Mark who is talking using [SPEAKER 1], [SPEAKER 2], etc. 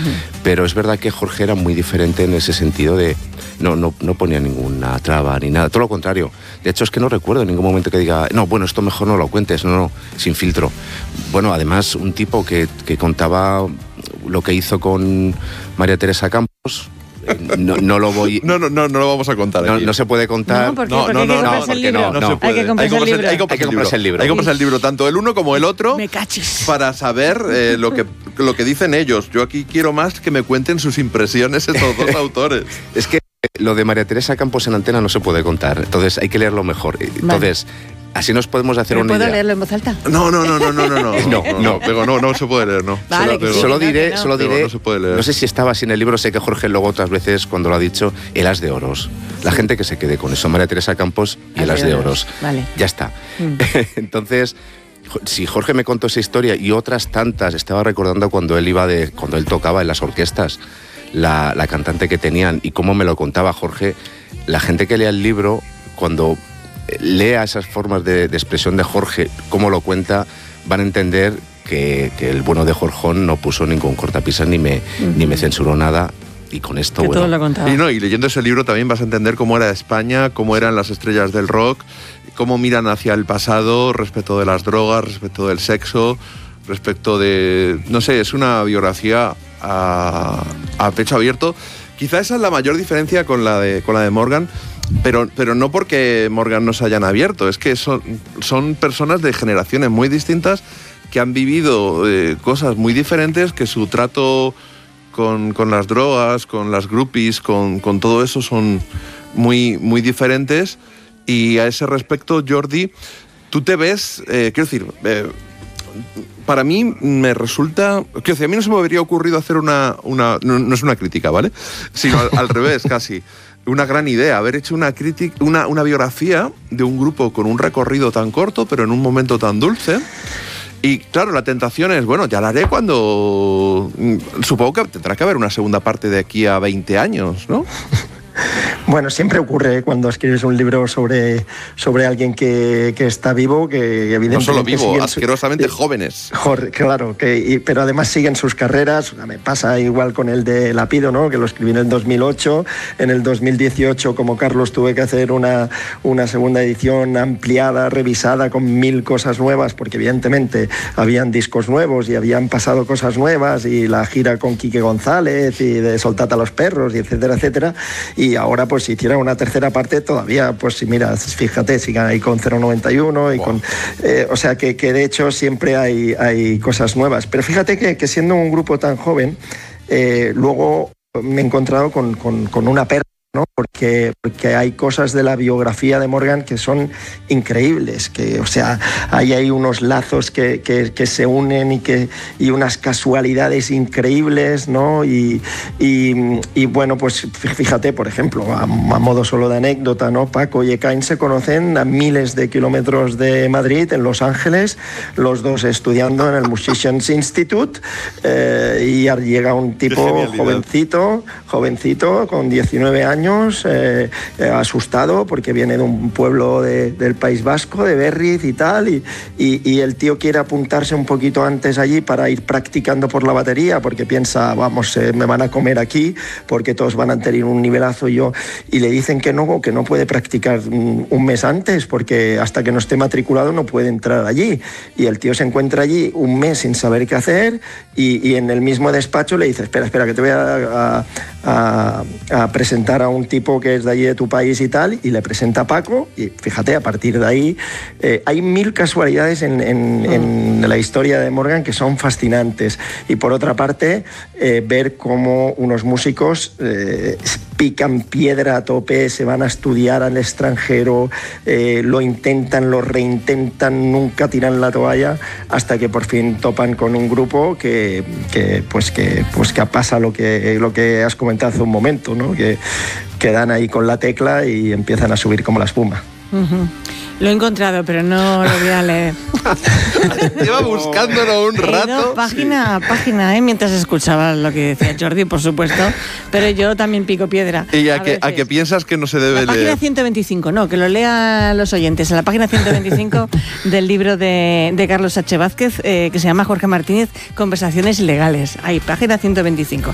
[SPEAKER 1] Pero es verdad que Jorge era muy diferente en ese sentido de... No ponía ninguna traba ni nada, todo lo contrario. De hecho, es que no recuerdo en ningún momento que diga, no, bueno, esto mejor no lo cuentes, no, sin filtro. Bueno, además, un tipo que contaba lo que hizo con María Teresa Campos... No lo voy...
[SPEAKER 2] No lo vamos a contar aquí.
[SPEAKER 1] No se puede contar.
[SPEAKER 3] No, ¿por qué? Porque no. Hay que comprarse el libro.
[SPEAKER 2] Hay que comprarse el libro. Hay que comprarse el libro, tanto el uno como el otro.
[SPEAKER 3] Me cachis.
[SPEAKER 2] Para saber lo que dicen ellos. Yo aquí quiero más que me cuenten sus impresiones estos dos autores.
[SPEAKER 1] Es que lo de María Teresa Campos en antena no se puede contar. Entonces hay que leerlo mejor. Entonces... Así nos podemos hacer una idea.
[SPEAKER 3] ¿Puedo leerlo en voz alta?
[SPEAKER 2] No. No se puede leer, no.
[SPEAKER 3] Vale,
[SPEAKER 1] solo diré,
[SPEAKER 2] no se puede leer.
[SPEAKER 1] No sé si estaba así en el libro, sé que Jorge luego otras veces cuando lo ha dicho, el as de oros. La gente que se quede con eso, María Teresa Campos y el as de oros.
[SPEAKER 3] Vale.
[SPEAKER 1] Ya está. Entonces, si Jorge me contó esa historia y otras tantas, estaba recordando cuando él tocaba en las orquestas, la cantante que tenían y cómo me lo contaba Jorge, la gente que lea el libro, cuando lea esas formas de expresión de Jorge, cómo lo cuenta, van a entender que el bueno de Jorjón no puso ningún cortapisas ni me censuró nada. Y con esto,
[SPEAKER 3] que todo lo contaba.
[SPEAKER 2] Y leyendo ese libro también vas a entender cómo era España, cómo eran las estrellas del rock, cómo miran hacia el pasado respecto de las drogas, respecto del sexo, respecto de... No sé, es una biografía a pecho abierto. Quizá esa es la mayor diferencia con la de Morgan, pero no porque Morgan no se hayan abierto, es que son personas de generaciones muy distintas que han vivido cosas muy diferentes, que su trato con las drogas, con las groupies, con todo eso son muy, muy diferentes. Y a ese respecto, Jordi, tú te ves, para mí me resulta... a mí no se me habría ocurrido hacer no es una crítica, ¿vale? Sino al revés, casi. Una gran idea, haber hecho una biografía de un grupo con un recorrido tan corto, pero en un momento tan dulce. Y claro, la tentación es, bueno, ya la haré cuando... Supongo que tendrá que haber una segunda parte de aquí a 20 años, ¿no?
[SPEAKER 4] Bueno, siempre ocurre cuando escribes un libro sobre alguien que está vivo, que evidentemente...
[SPEAKER 2] No solo vivo, asquerosamente jóvenes.
[SPEAKER 4] Claro, pero además siguen sus carreras. Me pasa igual con el de Lapido, ¿no? Que lo escribí en el 2008. En el 2018, como Carlos, tuve que hacer una segunda edición ampliada, revisada, con 1000 cosas nuevas, porque evidentemente habían discos nuevos y habían pasado cosas nuevas, y la gira con Quique González y de Soltad a los perros, y etcétera, etcétera. Y ahora, pues si hiciera una tercera parte todavía, pues si mira, fíjate, sigan ahí con 091 y con... o sea que de hecho siempre hay cosas nuevas. Pero fíjate que siendo un grupo tan joven, luego me he encontrado con una pérdida, ¿no? Porque hay cosas de la biografía de Morgan que son increíbles, o sea, hay unos lazos que se unen y unas casualidades increíbles, ¿no? Y bueno, pues fíjate, por ejemplo, a modo solo de anécdota, ¿no? Paco y Ekain se conocen a miles de kilómetros de Madrid, en Los Ángeles, los dos estudiando en el Musicians Institute, y llega un tipo jovencito, con 19 años, asustado porque viene de un pueblo del País Vasco, de Berriz y tal, y el tío quiere apuntarse un poquito antes allí para ir practicando por la batería, porque piensa, vamos, me van a comer aquí porque todos van a tener un nivelazo, y le dicen que no puede practicar un mes antes, porque hasta que no esté matriculado no puede entrar allí, y el tío se encuentra allí un mes sin saber qué hacer, y en el mismo despacho le dice, espera que te voy a presentar a un tipo que es de allí de tu país y tal, y le presenta a Paco, y fíjate, a partir de ahí hay 1000 casualidades en la historia de Morgan que son fascinantes. Y por otra parte, ver cómo unos músicos pican piedra a tope, se van a estudiar al extranjero, lo intentan, lo reintentan, nunca tiran la toalla, hasta que por fin topan con un grupo que pasa lo que has comentado hace un momento, ¿no? Que dan ahí con la tecla y empiezan a subir como la espuma.
[SPEAKER 3] Lo he encontrado, pero no lo voy a leer.
[SPEAKER 2] Lleva buscándolo un rato.
[SPEAKER 3] Página a página, mientras escuchaba lo que decía Jordi, por supuesto, pero yo también pico piedra.
[SPEAKER 2] ¿Y a qué piensas que no se debe leer?
[SPEAKER 3] La página 125, no, que lo lean los oyentes. En la página 125 del libro de Carlos H. Vázquez, que se llama Jorge Martínez, Conversaciones Ilegales. Ahí, página 125.